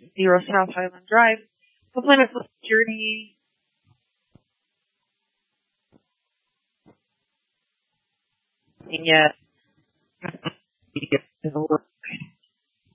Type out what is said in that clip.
0 South Highland Drive, the Plymouth Journey. And yet,